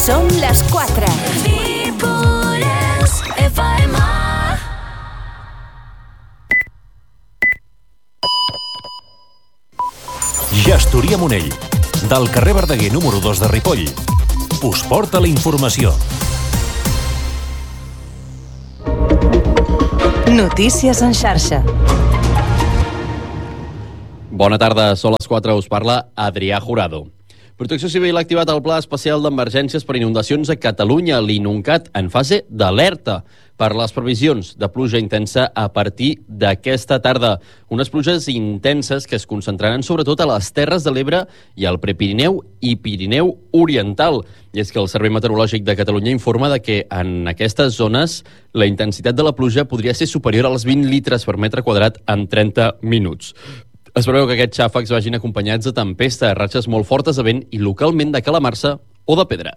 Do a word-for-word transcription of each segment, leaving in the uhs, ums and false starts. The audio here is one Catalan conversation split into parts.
Són les quatre. F M. Gestoria Monell, del carrer Verdaguer número dos de Ripoll, us porta la informació. Notícies en xarxa. Bona tarda, són les quatre, us parla Adrià Jurado. Protecció Civil ha activat el Pla Especial d'Emergències per Inundacions a Catalunya, l'INUNCAT, en fase d'alerta per les previsions de pluja intensa a partir d'aquesta tarda. Unes pluges intenses que es concentraran sobretot a les Terres de l'Ebre i al Prepirineu i Pirineu Oriental. I és que el Servei Meteorològic de Catalunya informa de que en aquestes zones la intensitat de la pluja podria ser superior als vint litres per metre quadrat en trenta minuts. Es preveu que aquests xàfecs vagin acompanyats de tempesta, ratxes molt fortes de vent i localment de calamarsa o de pedra.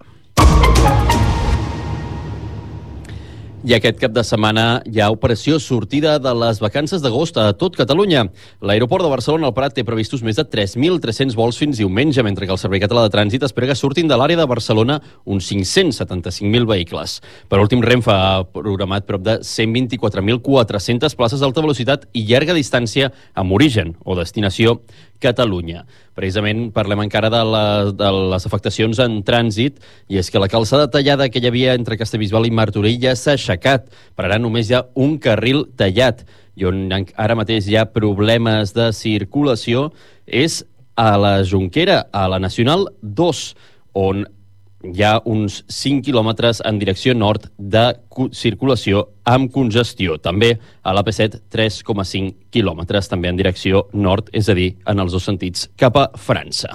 I aquest cap de setmana hi ha operació sortida de les vacances d'agost a tot Catalunya. L'aeroport de Barcelona al Prat té previstos més de tres mil tres-cents vols fins diumenge, mentre que el Servei Català de Trànsit espera que surtin de l'àrea de Barcelona uns cinc-cents setanta-cinc mil vehicles. Per últim, Renfe ha programat prop de cent vint-i-quatre mil quatre-centes places d'alta velocitat i llarga distància amb origen o destinació Catalunya. Precisament parlem encara de, la, de les afectacions en trànsit, i és que la calçada tallada que hi havia entre Castellbisbal i Martorell ja s'ha aixecat, per ara només hi ha un carril tallat, i on ara mateix hi ha problemes de circulació és a la Jonquera, a la Nacional dos, on hi ha uns cinc quilòmetres en direcció nord de circulació amb congestió. També a l'A P set, tres coma cinc quilòmetres, també en direcció nord, és a dir, en els dos sentits cap a França.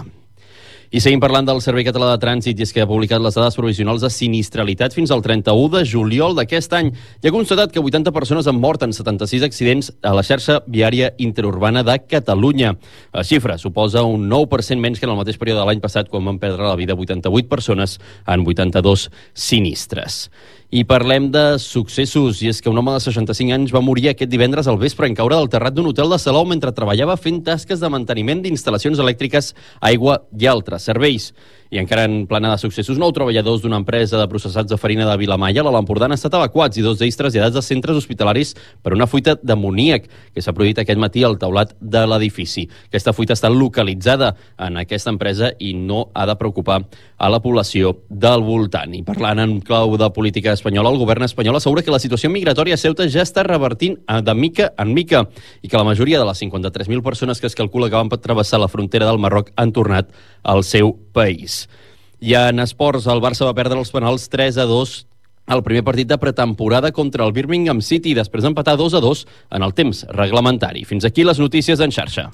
I seguim parlant del Servei Català de Trànsit, i és que ha publicat les dades provisionals de sinistralitat fins al trenta-u de juliol d'aquest any. I ha constatat que vuitanta persones han mort en setanta-sis accidents a la xarxa viària interurbana de Catalunya. La xifra suposa un nou per cent menys que en el mateix període de l'any passat, quan van perdre la vida vuitanta-vuit persones en vuitanta-dos sinistres. I parlem de successos, i és que un home de seixanta-cinc anys va morir aquest divendres al vespre en caure del terrat d'un hotel de Salou mentre treballava fent tasques de manteniment d'instal·lacions elèctriques, aigua i altres serveis. I encara en plana de successos, nou treballadors d'una empresa de processats de farina de Vilamalla, a l'Empordà, han estat evacuats i dos d'ells traslladats a centres hospitalaris per una fuita d'amoníac que s'ha produït aquest matí al teulat de l'edifici. Aquesta fuita està localitzada en aquesta empresa i no ha de preocupar a la població del voltant. I parlant en clau de política espanyola, el govern espanyol assegura que la situació migratòria a Ceuta ja està revertint de mica en mica i que la majoria de les cinquanta-tres mil persones que es calcula que van travessar la frontera del Marroc han tornat al seu país. I en esports, el Barça va perdre els penals tres a dos al primer partit de pretemporada contra el Birmingham City, després d'empatar dos a dos en el temps reglamentari. Fins aquí les notícies en xarxa.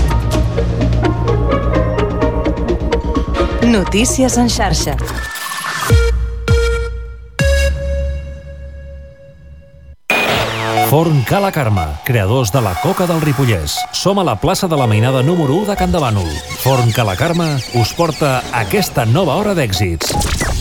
Notícies en xarxa. Forn Ca la Carme, creadors de la coca del Ripollès. Som a la plaça de la Mainada número u de Can de Bànol. Forn Ca la Carme us porta aquesta nova hora d'èxits.